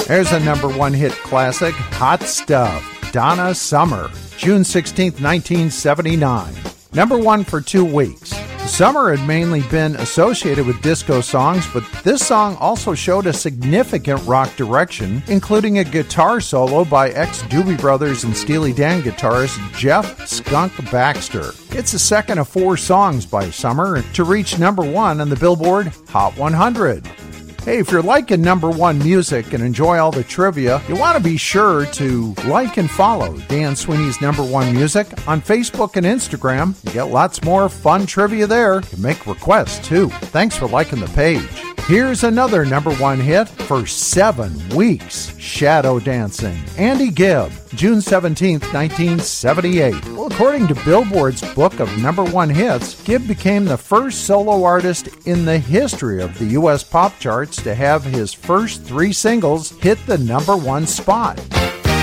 There's a number one hit classic, Hot Stuff, Donna Summer, June 16th, 1979. Number one for 2 weeks. Summer had mainly been associated with disco songs, but this song also showed a significant rock direction, including a guitar solo by ex-Doobie Brothers and Steely Dan guitarist Jeff "Skunk" Baxter. It's the second of 4 songs by Summer to reach number one on the Billboard Hot 100. Hey, if you're liking number one music and enjoy all the trivia, you want to be sure to like and follow Dan Sweeney's Number One Music on Facebook and Instagram. You get lots more fun trivia there. You can make requests, too. Thanks for liking the page. Here's another number one hit for 7 weeks, Shadow Dancing, Andy Gibb, June 17th, 1978. Well, according to Billboard's book of number one hits, Gibb became the first solo artist in the history of the U.S. pop charts to have his first 3 singles hit the number one spot.